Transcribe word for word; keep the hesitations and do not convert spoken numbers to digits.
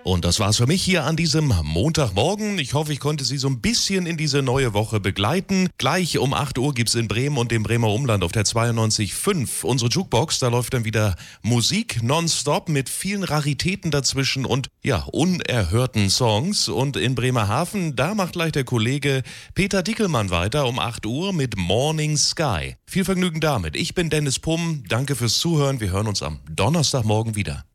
Und das war's für mich hier an diesem Montagmorgen. Ich hoffe, ich konnte Sie so ein bisschen in diese neue Woche begleiten. Gleich um acht Uhr gibt's in Bremen und dem Bremer Umland auf der zweiundneunzig Komma fünf unsere Jukebox. Da läuft dann wieder Musik nonstop mit vielen Raritäten dazwischen und ja, unerhörten Songs. Und in Bremerhaven, da macht gleich der Kollege Peter Dickelmann weiter um acht Uhr mit Morning Sky. Viel Vergnügen damit. Ich bin Dennis Pumm. Danke fürs Zuhören. Wir hören uns am Donnerstagmorgen wieder.